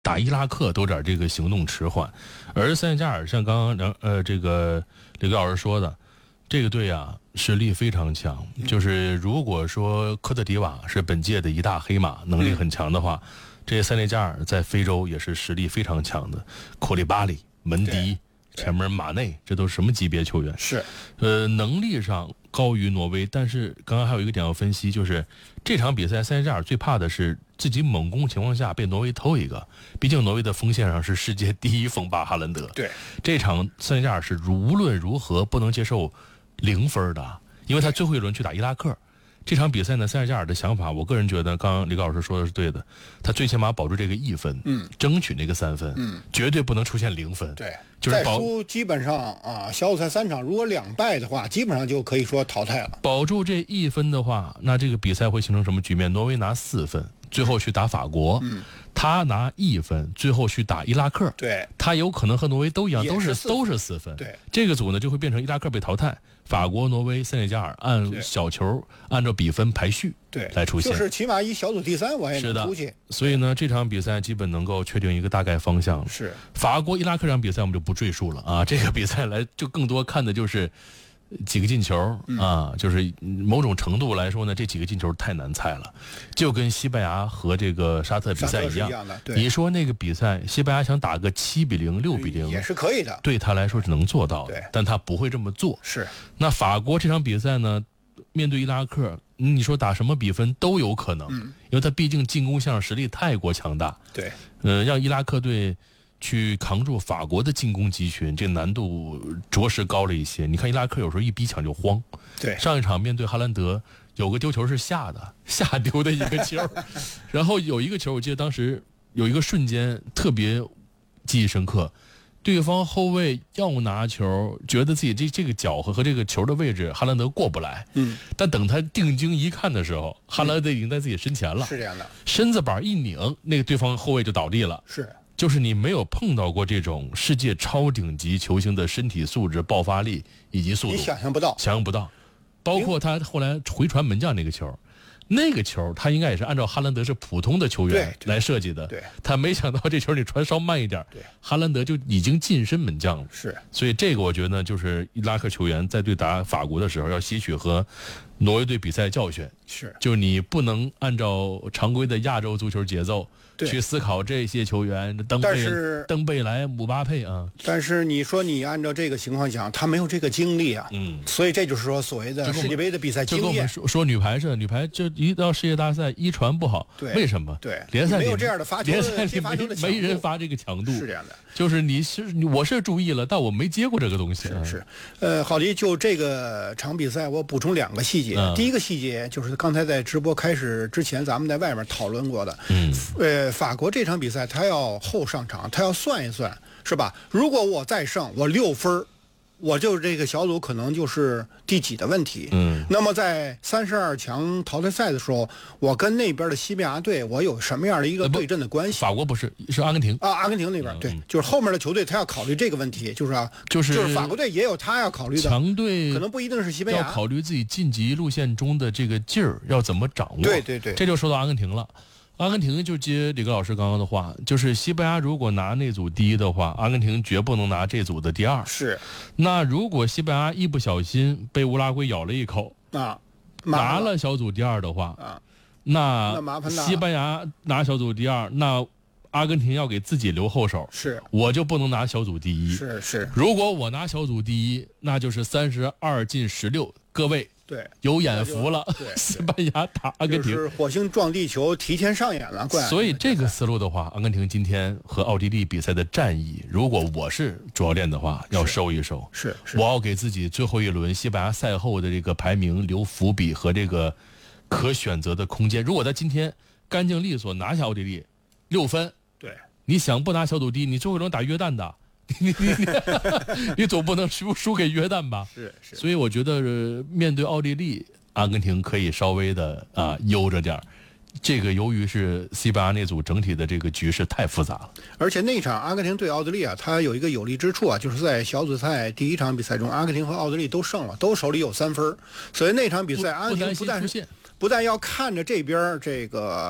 打伊拉克都有点这个行动迟缓，而塞内加尔像刚刚这个李哥老师说的，这个队啊实力非常强，就是如果说科特迪瓦是本届的一大黑马，能力很强的话，这塞内加尔在非洲也是实力非常强的，库利巴里、门迪、前面马内，这都是什么级别球员？ 是， 能力上高于挪威，但是刚刚还有一个点要分析，就是这场比赛塞内加尔最怕的是自己猛攻情况下被挪威偷一个，毕竟挪威的锋线上是世界第一锋霸哈兰德。 对， 这场塞内加尔是无论如何不能接受0分的，因为他最后一轮去打伊拉克。这场比赛呢，塞内加尔的想法，我个人觉得，刚刚李高老师说的是对的，他最起码保住这个1分，争取那个3分，绝对不能出现0分。 对， 就是再输基本上啊，小组赛3场如果2败的话，基本上就可以说淘汰了。 保住这1分的话，那这个比赛会形成什么局面？挪威拿4分，最后去打法国，他拿1分，最后去打伊拉克。 对， 他有可能和挪威都一样，都是4分。 对， 这个组呢就会变成伊拉克被淘汰，法国、挪威、塞内加尔按小球按照比分排序来出现， 就是起码以小组第3我也能出去。 所以呢，这场比赛基本能够确定一个大概方向。 是法国伊拉克这场比赛我们就不赘述了啊，这个比赛来就更多看的就是几个进球啊，就是某种程度来说呢，这几个进球太难猜了，就跟西班牙和这个沙特比赛一样的。 你说那个比赛，西班牙想打个7-0、6-0 也是可以的， 对他来说是能做到的，但他不会这么做。 是。那法国这场比赛呢，面对伊拉克，你说打什么比分都有可能，因为他毕竟进攻项实力太过强大。 对， 让伊拉克队去扛住法国的进攻集群，这难度着实高了一些。你看伊拉克有时候一逼抢就慌。 对， 上一场面对哈兰德，有个丢球是下丢的一个球，然后有一个球，我记得当时有一个瞬间特别记忆深刻，对方后卫要拿球，觉得自己这个脚和这个球的位置哈兰德过不来，但等他定睛一看的时候，哈兰德已经在自己身前了， 是这样的， 身子板一拧，那个对方后卫就倒地了。 是。 就是你没有碰到过这种世界超顶级球星的身体素质、爆发力以及速度， 你想象不到。 包括他后来回传门将那个球，他应该也是按照哈兰德是普通的球员来设计的。 对， 他没想到这球你传稍慢一点，哈兰德就已经近身门将了。 是， 所以这个我觉得就是伊拉克球员在对打法国的时候要吸取和挪威队比赛教训。 是， 就你不能按照常规的亚洲足球节奏去思考这些球员，登贝莱、姆巴佩啊。 但是你说你按照这个情况讲，他没有这个经历啊。所以这就是说所谓的世界杯的比赛经验。 就跟我们说女排似的，女排就一到世界大赛一传不好，为什么？ 对， 联赛里没有这样的发球， 联赛里没人发这个强度， 是这样的。 就是我是注意了，但我没接过这个东西。 是。郝迪，就这个场比赛，我补充2个细节。第一个细节就是刚才在直播开始之前，咱们在外面讨论过的。法国这场比赛他要后上场，他要算一算，是吧？如果我再胜，我6分，我就这个小组可能就是第几的问题。那么在32强淘汰赛的时候，我跟那边的西班牙队，我有什么样的一个对阵的关系？ 法国不是阿根廷啊，阿根廷那边对，就是后面的球队他要考虑这个问题，就是法国队也有他要考虑的强队， 可能不一定是西班牙， 要考虑自己晋级路线中的这个劲儿要怎么掌握。 对， 这就说到阿根廷了。阿根廷就接李哥老师刚刚的话，就是西班牙如果拿那组第1的话，阿根廷绝不能拿这组的第2。 是。 那如果西班牙一不小心被乌拉圭咬了一口拿了小组第2的话那西班牙拿小组第2，那阿根廷要给自己留后手， 是， 我就不能拿小组第1。 是。 如果我拿小组第1，那就是32进16，各位。 对， 有眼福了。西班牙打阿根廷， 就是火星撞地球提前上演了。 所以这个思路的话，阿根廷今天和奥地利比赛的战役，如果我是主教练的话，要收一收。 是， 我要给自己最后一轮西班牙赛后的这个排名留伏笔和这个可选择的空间。如果他今天干净利索拿下奥地利6分， 对， 你想不拿小组第1，你最后一轮打约旦的。你总不能输给约旦吧？ 是。 所以我觉得面对奥地利，阿根廷可以稍微的悠着点。这个由于是西班牙那组整体的这个局势太复杂了， 而且那场阿根廷对奥地利它有一个有利之处就是在小组赛第1场比赛中，阿根廷和奥地利都胜了，都手里有3分，所以那场比赛阿根廷不但要看着这边这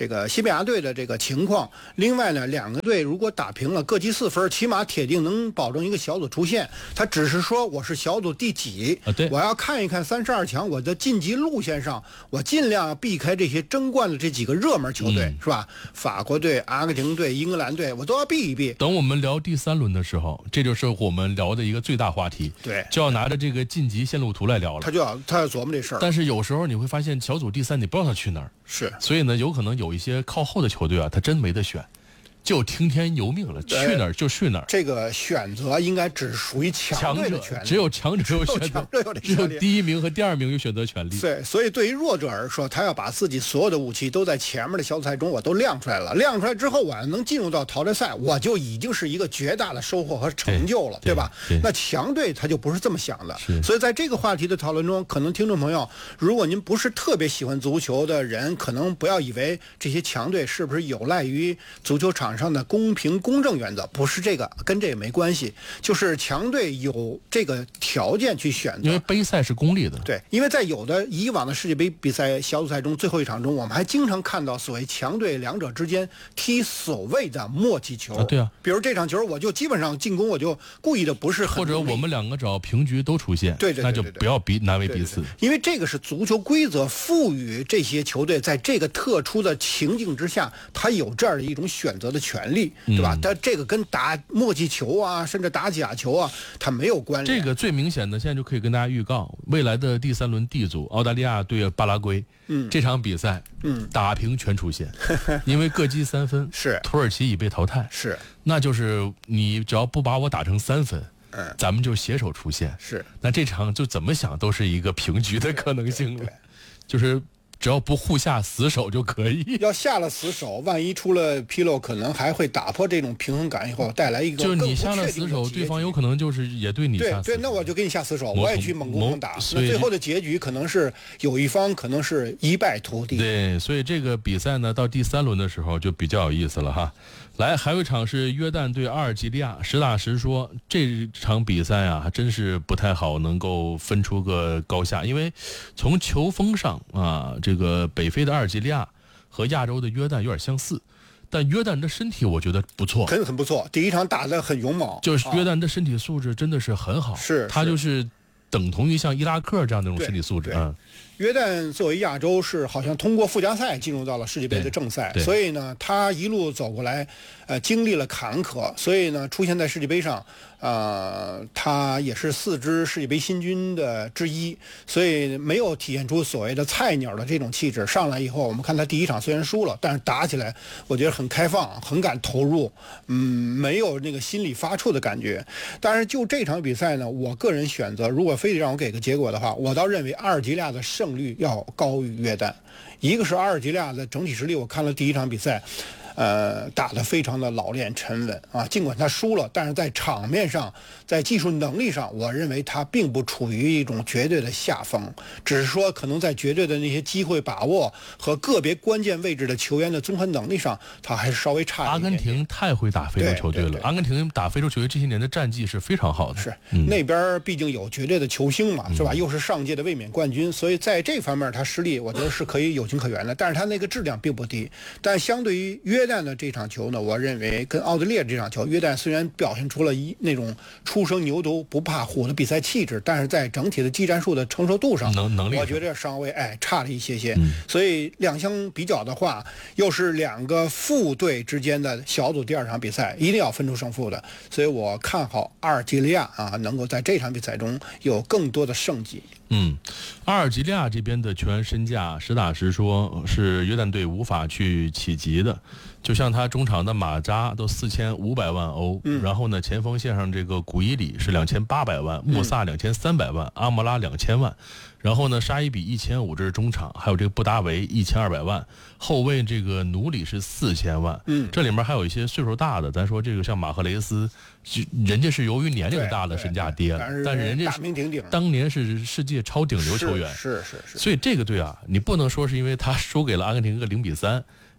这个西班牙队的这个情况。另外呢，两个队如果打平了，各积4分，起码铁定能保证一个小组出线。他只是说我是小组第几，我要看一看32强，我的晋级路线上，我尽量避开这些争冠的这几个热门球队，是吧？法国队、阿根廷队、英格兰队，我都要避一避。 等我们聊第3轮的时候，这就是我们聊的一个最大话题， 对， 就要拿着这个晋级线路图来聊了。 他要琢磨这事儿。 但是有时候你会发现，小组第3你不知道他去哪儿， 是， 所以呢，有可能有一些靠后的球队啊，他真没得选。就听天由命了，去哪儿就去哪儿。 这个选择应该只属于强队的权利， 只有强者有选择，只有第1名和第2名有选择权利。 对，所以对于弱者而说，他要把自己所有的武器都在前面的小组赛中我都亮出来了，亮出来之后我能进入到淘汰赛，我就已经是一个绝大的收获和成就了，对吧？那强队他就不是这么想的。所以在这个话题的讨论中，可能听众朋友，如果您不是特别喜欢足球的人，可能不要以为这些强队是不是有赖于足球场上的公平公正原则，不是这个，跟这个没关系，就是强队有这个条件去选择， 因为杯赛是公立的。 对，因为在有的以往的世界杯比赛小组赛中，最后一场中，我们还经常看到所谓强队两者之间踢所谓的默契球。 对啊， 比如这场球，我就基本上进攻，我就故意的不是很， 或者我们两个只要平局都出现， 对， 那就不要难为彼此。 因为这个是足球规则赋予这些球队在这个特殊的情境之下，他有这样的一种选择的权利。对吧？但这个跟打默契球啊，甚至打假球啊，它没有关联。 这个最明显的，现在就可以跟大家预告，未来的第3轮 D 组，澳大利亚对巴拉圭，这场比赛，打平全出线，因为各积3分， 是土耳其已被淘汰， 是， 那就是你只要不把我打成3分，咱们就携手出线， 是， 那这场就怎么想都是一个平局的可能性了，就是。只要不互下死手就可以。 要下了死手，万一出了纰漏，可能还会打破这种平衡感，以后带来一个就是你下了死手，对方有可能就是也对你下死手。 对，那我就给你下死手，我也去猛攻猛打。那最后的结局可能是有一方可能是一败涂地。 对，所以这个比赛呢，到第3轮的时候就比较有意思了哈。来，还有一场是约旦对阿尔及利亚，实打实说，这场比赛啊，还真是不太好能够分出个高下，因为从球风上啊，这个北非的阿尔及利亚和亚洲的约旦有点相似，但约旦人的身体我觉得不错， 很不错，第一场打得很勇猛， 就是约旦人的身体素质真的是很好，他就是等同于像伊拉克这样的那种身体素质啊。 约旦作为亚洲是好像通过附加赛进入到了世界杯的正赛，所以呢，他一路走过来，经历了坎坷，所以呢，出现在世界杯上，他也是4支世界杯新军的之一，所以没有体现出所谓的菜鸟的这种气质。上来以后，我们看他第一场虽然输了，但是打起来我觉得很开放，很敢投入，没有那个心理发怵的感觉。但是就这场比赛呢，我个人选择，如果非得让我给个结果的话，我倒认为阿尔及利亚的胜率要高于约旦。一个是阿尔及利亚的整体实力，我看了第一场比赛，打得非常的老练沉稳啊。尽管他输了，但是在场面上，在技术能力上，我认为他并不处于一种绝对的下风，只是说可能在绝对的那些机会把握和个别关键位置的球员的综合能力上，他还是稍微差一点。 阿根廷太会打非洲球队了，阿根廷打非洲球队这些年的战绩是非常好的。 是，那边毕竟有绝对的球星嘛，是吧？又是上届的卫冕冠军，所以在这方面他实力我觉得是可以有情可原的。但是他那个质量并不低，但相对于约旦的这场球呢，我认为跟澳大利亚这场球，约旦虽然表现出了那种初生牛犊不怕虎的比赛气质，但是在整体的技战术的成熟度上， 能力我觉得稍微差了一些。所以两相比较的话，又是两个副队之间的小组第2场比赛，一定要分出胜负的。所以我看好阿尔及利亚能够在这场比赛中有更多的胜绩。 阿尔及利亚这边的球员身价，实打实说是约旦队无法去企及的。就像他中场的马扎都4500万欧，然后呢，前锋线上这个古伊里是2800万，穆萨2300万，阿莫拉2000万，然后呢，沙伊比1500，这是中场，还有这个布达维1200万，后卫这个努里是4000万，这里面还有一些岁数大的，咱说这个像马赫雷斯，人家是由于年龄大的身价跌了，但是人家当年是世界超顶流球员， 是， 所以这个队啊，你不能说是因为他输给了阿根廷个0-3。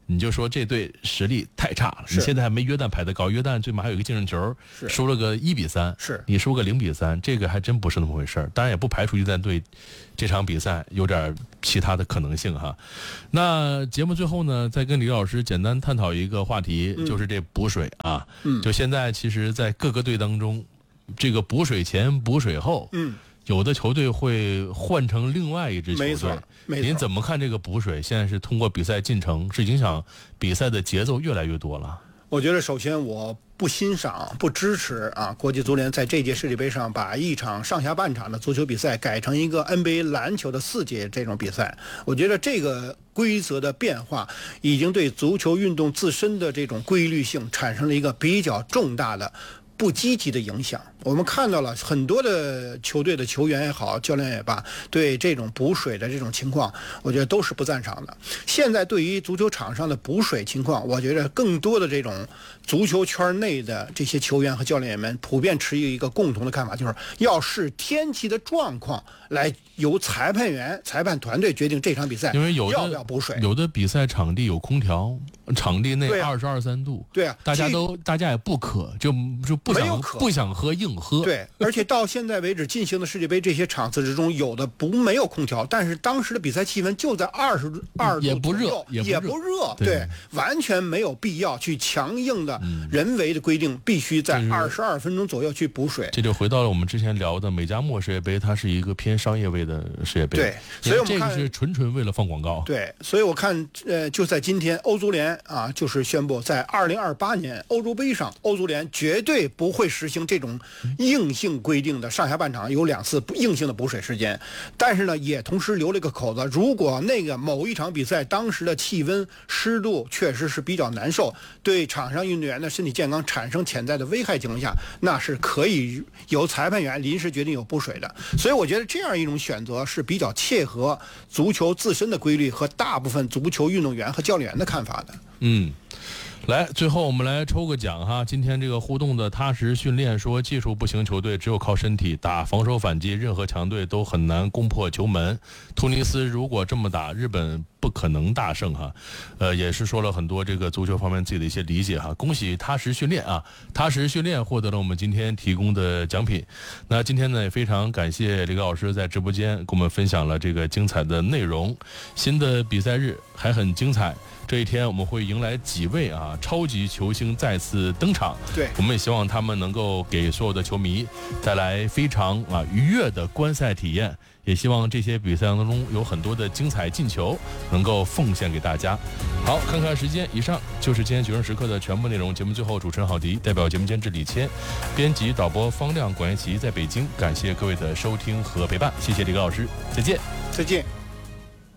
你就说这队实力太差了，你现在还没约旦排得高，约旦最起码还有一个净胜球，输了个1-3，你输个0-3，这个还真不是那么回事儿。当然也不排除约旦队这场比赛有点其他的可能性哈。那节目最后呢，再跟李老师简单探讨一个话题，就是这补水啊。就现在其实在各个队当中，这个补水前补水后，有的球队会换成另外一支球队。没错。您怎么看这个补水？现在是通过比赛进程，是影响比赛的节奏越来越多了。 我觉得首先我不欣赏、不支持国际足联在这届世界杯上把一场上下半场的足球比赛改成一个 NBA 篮球的4节这种比赛。我觉得这个规则的变化已经对足球运动自身的这种规律性产生了一个比较重大的不积极的影响。我们看到了很多的球队的球员也好，教练也罢，对这种补水的这种情况，我觉得都是不赞赏的。现在对于足球场上的补水情况，我觉得更多的这种足球圈内的这些球员和教练员们普遍持一个共同的看法，就是要视天气的状况来由裁判员、裁判团队决定这场比赛因为要不要补水。 有的比赛场地有空调，场地内22-23度， 对啊， 大家也不渴，就不想喝硬喝。 对，而且到现在为止进行的世界杯这些场次之中，有的没有空调，但是当时的比赛气温就在22度， 也不热， 对，完全没有必要去强硬的人为的规定必须在22分钟左右去补水。 这就回到了我们之前聊的美加墨世界杯，它是一个偏商业味的世界杯。 对，所以我们看这个是纯为了放广告。 对，所以我看就在今天，欧足联就是宣布在2028年欧洲杯上，欧足联绝对不会实行这种硬性规定的上下半场有2次硬性的补水时间。但是呢，也同时留了一个口子，如果那个某一场比赛当时的气温湿度确实是比较难受，对场上运动员的身体健康产生潜在的危害情况下，那是可以由裁判员临时决定有补水的。所以我觉得这样一种选择是比较切合足球自身的规律和大部分足球运动员和教练员的看法的。 来，最后我们来抽个奖哈！今天这个互动的踏实训练说，技术不行球队只有靠身体打防守反击，任何强队都很难攻破球门。突尼斯如果这么打，日本不可能大胜哈。也是说了很多这个足球方面自己的一些理解哈。恭喜踏实训练啊！踏实训练获得了我们今天提供的奖品。那今天呢，也非常感谢李高老师在直播间跟我们分享了这个精彩的内容。新的比赛日还很精彩。这一天我们会迎来几位超级球星再次登场， 对， 我们也希望他们能够给所有的球迷带来非常愉悦的观赛体验，也希望这些比赛当中有很多的精彩进球能够奉献给大家。好，看看时间，以上就是今天决胜时刻的全部内容。节目最后，主持人郝迪代表节目监制李谦，编辑导播方亮、管彦琪在北京，感谢各位的收听和陪伴，谢谢李高老师，再见。